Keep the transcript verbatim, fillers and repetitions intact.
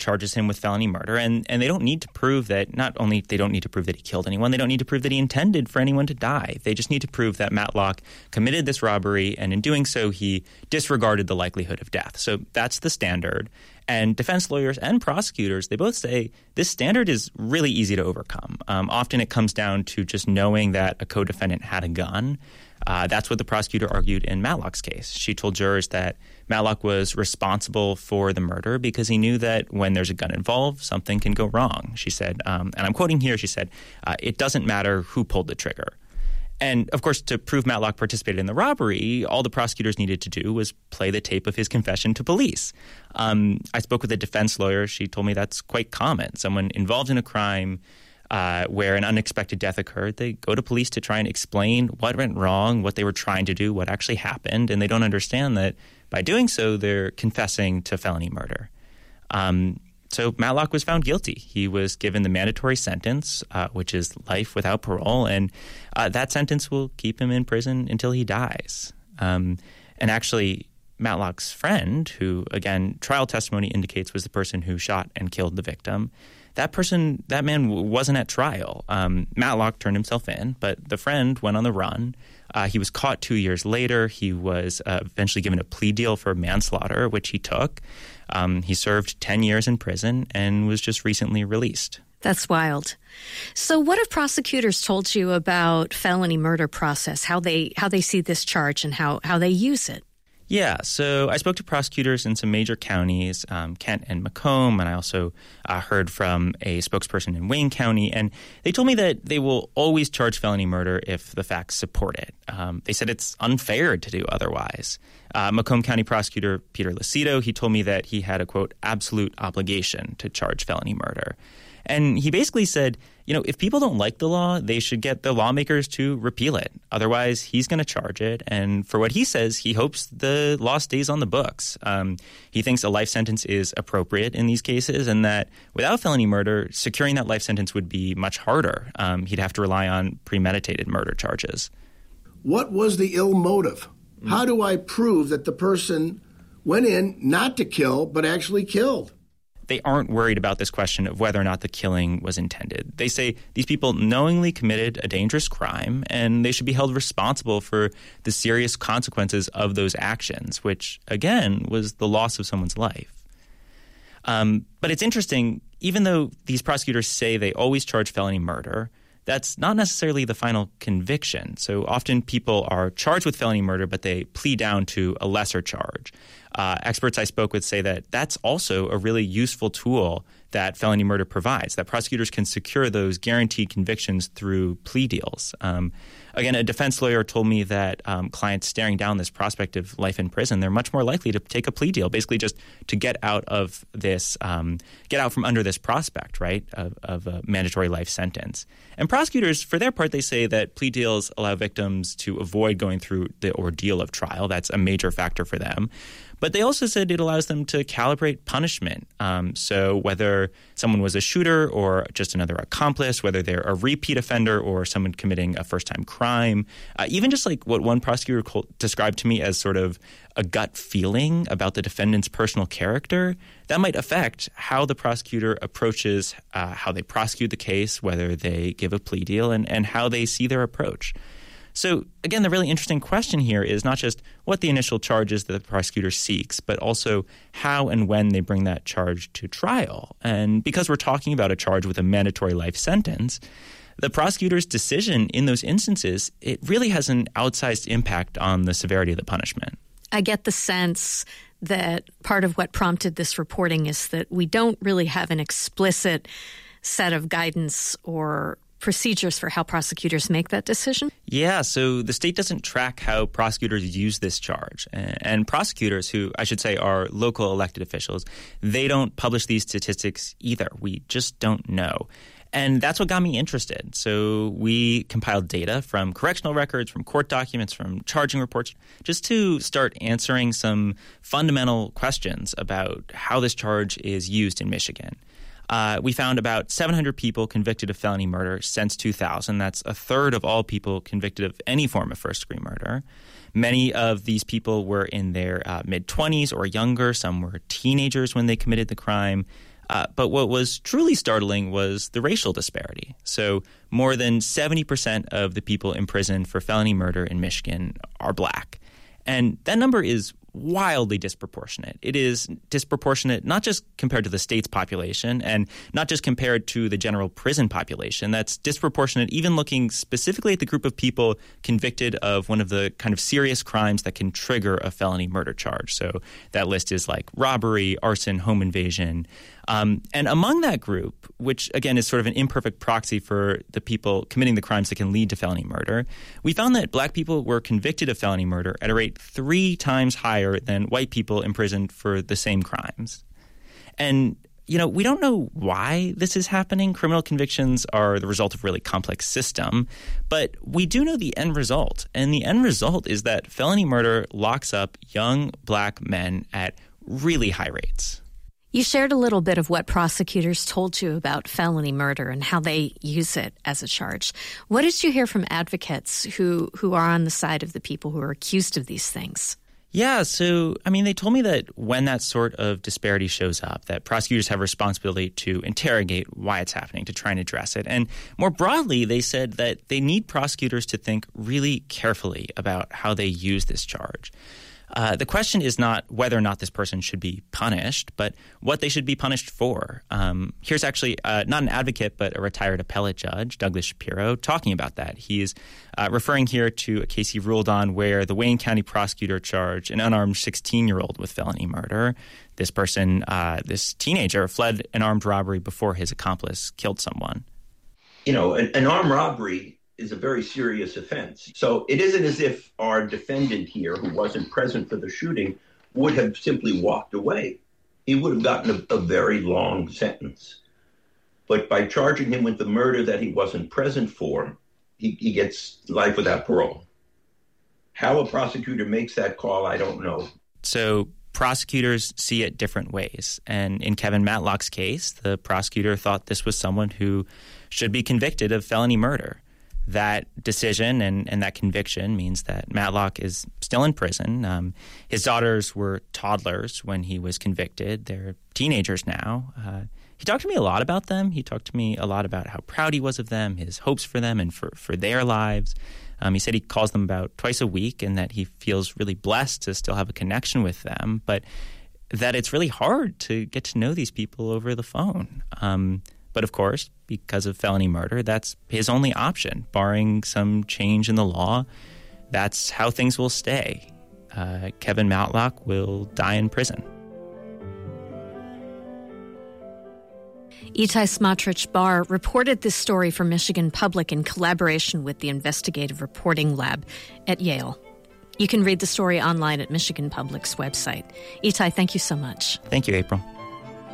charges him with felony murder, and, and they don't need to prove that not only they don't need to prove that he killed anyone, they don't need to prove that he intended for anyone to die. They just need to prove that Matlock committed this robbery, and in doing so, he disregarded the likelihood of death. So that's the standard. And defense lawyers and prosecutors, they both say this standard is really easy to overcome. Um, often it comes down to just knowing that a co-defendant had a gun. Uh, that's what the prosecutor argued in Matlock's case. She told jurors that Matlock was responsible for the murder because he knew that when there's a gun involved, something can go wrong. She said, um, and I'm quoting here, she said, uh, it doesn't matter who pulled the trigger. And, of course, to prove Matlock participated in the robbery, all the prosecutors needed to do was play the tape of his confession to police. Um, I spoke with a defense lawyer. She told me that's quite common. Someone involved in a crime uh, where an unexpected death occurred, they go to police to try and explain what went wrong, what they were trying to do, what actually happened, and they don't understand that by doing so, they're confessing to felony murder. Um So Matlock was found guilty. He was given the mandatory sentence, uh, which is life without parole, and uh, that sentence will keep him in prison until he dies. Um, and actually, Matlock's friend, who, again, trial testimony indicates was the person who shot and killed the victim, that person, that man w- wasn't at trial. Um, Matlock turned himself in, but the friend went on the run. Uh, he was caught two years later. He was uh, eventually given a plea deal for manslaughter, which he took. Um, he served ten years in prison and was just recently released. That's wild. So what have prosecutors told you about felony murder process, how they how they see this charge and how, how they use it? Yeah, so I spoke to prosecutors in some major counties, um, Kent and Macomb, and I also uh, heard from a spokesperson in Wayne County, and they told me that they will always charge felony murder if the facts support it. Um, they said it's unfair to do otherwise. Uh, Macomb County prosecutor Peter Lucido, he told me that he had a, quote, absolute obligation to charge felony murder. And he basically said, you know, if people don't like the law, they should get the lawmakers to repeal it. Otherwise, he's going to charge it. And for what he says, he hopes the law stays on the books. Um, he thinks a life sentence is appropriate in these cases and that without felony murder, securing that life sentence would be much harder. Um, he'd have to rely on premeditated murder charges. What was the ill motive? Mm-hmm. How do I prove that the person went in not to kill but actually killed? They aren't worried about this question of whether or not the killing was intended. They say these people knowingly committed a dangerous crime and they should be held responsible for the serious consequences of those actions, which, again, was the loss of someone's life. Um, but it's interesting, even though these prosecutors say they always charge felony murder, that's not necessarily the final conviction. So often people are charged with felony murder, but they plead down to a lesser charge. Uh, experts I spoke with say that that's also a really useful tool that felony murder provides, that prosecutors can secure those guaranteed convictions through plea deals. Um, again, a defense lawyer told me that um, clients staring down this prospect of life in prison, they're much more likely to take a plea deal, basically just to get out of this, um, get out from under this prospect, right, of, of a mandatory life sentence. And prosecutors, for their part, they say that plea deals allow victims to avoid going through the ordeal of trial. That's a major factor for them. But they also said it allows them to calibrate punishment. Um, so whether someone was a shooter or just another accomplice, whether they're a repeat offender or someone committing a first-time crime, uh, even just like what one prosecutor called, described to me as sort of a gut feeling about the defendant's personal character, that might affect how the prosecutor approaches uh, how they prosecute the case, whether they give a plea deal, and, and how they see their approach. So, again, the really interesting question here is not just what the initial charge is that the prosecutor seeks, but also how and when they bring that charge to trial. And because we're talking about a charge with a mandatory life sentence, the prosecutor's decision in those instances, it really has an outsized impact on the severity of the punishment. I get the sense that part of what prompted this reporting is that we don't really have an explicit set of guidance or procedures for how prosecutors make that decision? Yeah, so the state doesn't track how prosecutors use this charge. And prosecutors, who I should say are local elected officials, they don't publish these statistics either. We just don't know. And that's what got me interested. So we compiled data from correctional records, from court documents, from charging reports, just to start answering some fundamental questions about how this charge is used in Michigan. Uh, we found about seven hundred people convicted of felony murder since two thousand. That's a third of all people convicted of any form of first-degree murder. Many of these people were in their uh, mid-twenties or younger. Some were teenagers when they committed the crime. Uh, but what was truly startling was the racial disparity. So more than seventy percent of the people imprisoned for felony murder in Michigan are black. And that number is wildly disproportionate. It is disproportionate not just compared to the state's population and not just compared to the general prison population. That's disproportionate even looking specifically at the group of people convicted of one of the kind of serious crimes that can trigger a felony murder charge. So that list is like robbery, arson, home invasion. Um, and among that group, which again is sort of an imperfect proxy for the people committing the crimes that can lead to felony murder, we found that black people were convicted of felony murder at a rate three times higher than white people imprisoned for the same crimes. And, you know, we don't know why this is happening. Criminal convictions are the result of a really complex system, but we do know the end result. And the end result is that felony murder locks up young black men at really high rates. You shared a little bit of what prosecutors told you about felony murder and how they use it as a charge. What did you hear from advocates who, who are on the side of the people who are accused of these things? Yeah, so, I mean, they told me that when that sort of disparity shows up, that prosecutors have a responsibility to interrogate why it's happening, to try and address it. And more broadly, they said that they need prosecutors to think really carefully about how they use this charge. Uh, the question is not whether or not this person should be punished, but what they should be punished for. Um, here's actually uh, not an advocate, but a retired appellate judge, Douglas Shapiro, talking about that. He's uh, referring here to a case he ruled on where the Wayne County prosecutor charged an unarmed sixteen-year-old with felony murder. This person, uh, this teenager, fled an armed robbery before his accomplice killed someone. You know, an, an armed robbery is a very serious offense. So it isn't as if our defendant here, who wasn't present for the shooting, would have simply walked away. He would have gotten a, a very long sentence. But by charging him with the murder that he wasn't present for, he, he gets life without parole. How a prosecutor makes that call, I don't know. So prosecutors see it different ways. And in Kevin Matlock's case, the prosecutor thought this was someone who should be convicted of felony murder. That decision and, and that conviction means that Matlock is still in prison. Um, his daughters were toddlers when he was convicted. They're teenagers now. Uh, he talked to me a lot about them. He talked to me a lot about how proud he was of them, his hopes for them and for, for their lives. Um, he said he calls them about twice a week and that he feels really blessed to still have a connection with them, but that it's really hard to get to know these people over the phone. Um But of course, because of felony murder, that's his only option. Barring some change in the law, that's how things will stay. Uh, Kevin Matlock will die in prison. Itai Smotrich Bar reported this story for Michigan Public in collaboration with the Investigative Reporting Lab at Yale. You can read the story online at Michigan Public's website. Itai, thank you so much. Thank you, April.